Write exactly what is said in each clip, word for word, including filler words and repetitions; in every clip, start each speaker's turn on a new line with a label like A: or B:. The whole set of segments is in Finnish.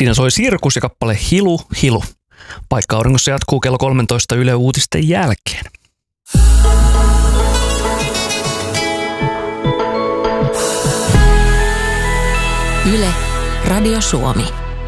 A: Siinä soi Sirkus ja kappale Hilu, Hilu. Paikka auringossa jatkuu kello kolmetoista Yle Uutisten jälkeen.
B: Yle, Radio Suomi.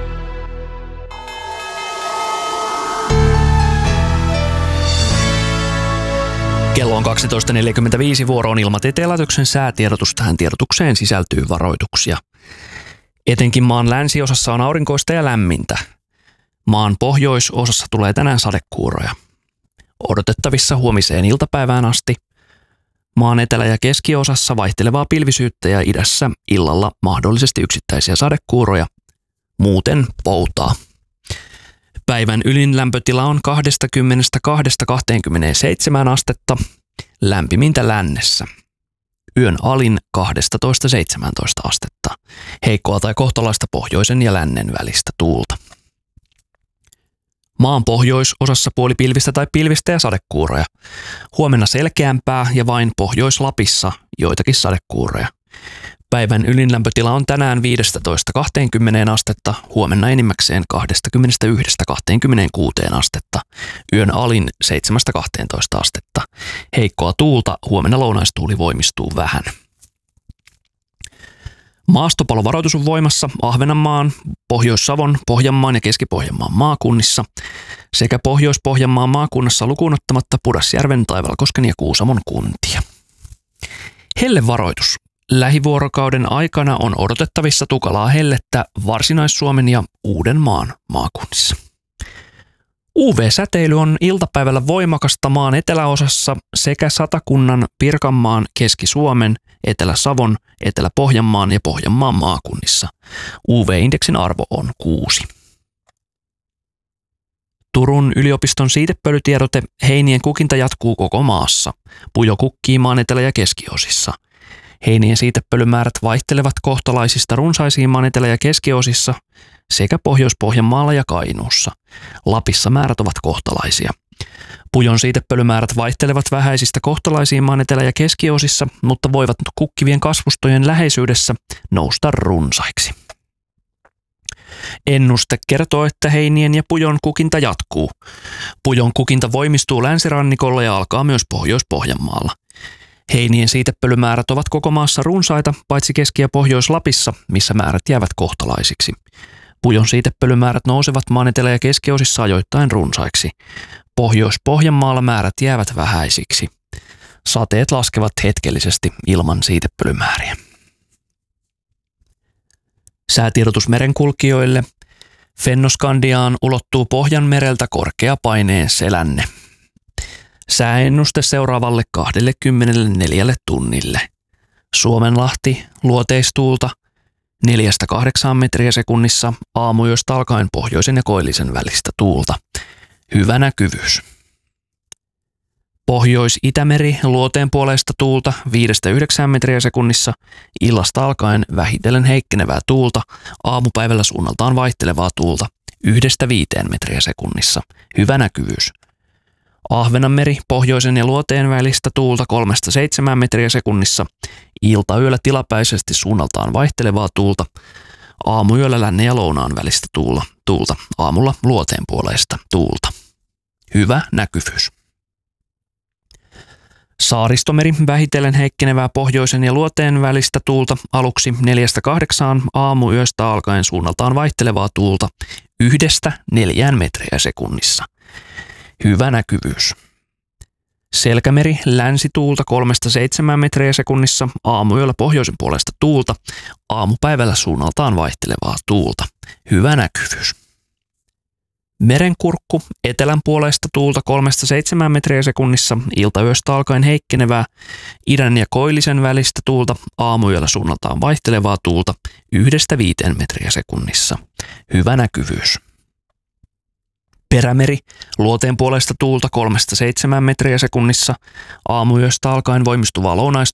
A: Kello on kaksitoista neljäkymmentäviisi, vuoro on Ilmatieteen laitoksen säätiedotus. Tähän tiedotukseen sisältyy varoituksia. Etenkin maan länsiosassa on aurinkoista ja lämmintä. Maan pohjoisosassa tulee tänään sadekuuroja. Odotettavissa huomiseen iltapäivään asti. Maan etelä- ja keskiosassa vaihtelevaa pilvisyyttä ja idässä illalla mahdollisesti yksittäisiä sadekuuroja. Muuten poutaa. Päivän ylin lämpötila on kaksikymmentäkaksi kaksikymmentäseitsemän astetta, lämpimintä lännessä. Yön alin kaksitoista seitsemäntoista astetta, heikkoa tai kohtalaista pohjoisen ja lännen välistä tuulta. Maan pohjoisosassa puolipilvistä tai pilvistä ja sadekuuroja. Huomenna selkeämpää ja vain Pohjois-Lapissa joitakin sadekuuroja. Päivän ylinlämpötila on tänään viisitoista kaksikymmentä astetta, huomenna enimmäkseen kaksikymmentäyksi kaksikymmentäkuusi astetta. Yön alin seitsemästä kahteentoista astetta. Heikkoa tuulta, huomenna lounaistuuli voimistuu vähän. Maastopalovaroitus on voimassa Ahvenanmaan, Pohjois-Savon, Pohjanmaan ja Keski-Pohjanmaan maakunnissa sekä Pohjois-Pohjanmaan maakunnassa lukuun ottamatta Pudasjärven, Taivalkosken ja Kuusamon kuntia. Hellevaroitus. Lähivuorokauden aikana on odotettavissa tukalaa hellettä Varsinais-Suomen ja Uudenmaan maakunnissa. U V-säteily on iltapäivällä voimakasta maan eteläosassa sekä Satakunnan, Pirkanmaan, Keski-Suomen, Etelä-Savon, Etelä-Pohjanmaan ja Pohjanmaan maakunnissa. U V-indeksin arvo on kuusi. Turun yliopiston siitepölytiedote: heinien kukinta jatkuu koko maassa. Pujo kukkii maan etelä- ja keskiosissa. Heinien siitepölymäärät vaihtelevat kohtalaisista runsaisiin maan etelä- ja keskiosissa sekä Pohjois-Pohjanmaalla ja Kainuussa. Lapissa määrät ovat kohtalaisia. Pujon siitepölymäärät vaihtelevat vähäisistä kohtalaisiin maan etelä- ja keskiosissa, mutta voivat kukkivien kasvustojen läheisyydessä nousta runsaiksi. Ennuste kertoo, että heinien ja pujon kukinta jatkuu. Pujon kukinta voimistuu länsirannikolla ja alkaa myös Pohjois-Pohjanmaalla. Heinien siitepölymäärät ovat koko maassa runsaita, paitsi Keski- ja Pohjois-Lapissa, missä määrät jäävät kohtalaisiksi. Pujon siitepölymäärät nousevat maan etelä- ja keskiosissa ajoittain runsaiksi. Pohjois-Pohjanmaalla määrät jäävät vähäisiksi. Sateet laskevat hetkellisesti ilman siitepölymääriä. Säätiedotus merenkulkijoille. Fennoskandiaan ulottuu Pohjanmereltä korkeapaineen selänne. Sääennuste seuraavalle kaksikymmentäneljä tunnille. Suomenlahti, luoteistuulta neljästä kahdeksaan metriä sekunnissa, aamuyöstä alkaen pohjoisen ja koillisen välistä tuulta. Hyvä näkyvyys. Pohjois-Itämeri, luoteen puoleista tuulta viidestä yhdeksään metriä sekunnissa, illasta alkaen vähitellen heikkenevää tuulta, aamupäivällä suunnaltaan vaihtelevaa tuulta yhdestä viiteen metriä sekunnissa. Hyvä näkyvyys. Ahvenanmeri, pohjoisen ja luoteen välistä tuulta kolmesta seitsemään metriä sekunnissa, iltayöllä tilapäisesti suunnaltaan vaihtelevaa tuulta, aamuyöllä lännen ja lounaan välistä tuulta, tuulta aamulla luoteen puoleista tuulta. Hyvä näkyvyys. Saaristomeri, vähitellen heikkenevää pohjoisen ja luoteen välistä tuulta, aluksi neljästä kahdeksaan, aamuyöstä alkaen suunnaltaan vaihtelevaa tuulta yhdestä neljään metriä sekunnissa. Hyvä näkyvyys. Selkämeri, länsituulta kolmesta seitsemään metriä sekunnissa, aamuyöllä pohjoisen puolesta tuulta, aamupäivällä suunnaltaan vaihtelevaa tuulta. Hyvä näkyvyys. Merenkurkku, etelän puolesta tuulta kolmesta seitsemään metriä sekunnissa, iltayöstä alkaen heikkenevää, idän ja koillisen välistä tuulta, aamuyöllä suunnaltaan vaihtelevaa tuulta, yhdestä viiteen metriä sekunnissa. Hyvä näkyvyys. Perämeri, luoteen puolesta tuulta kolmesta seitsemään metriä sekunnissa, aamuyöstä alkaen voimistuvaa lounais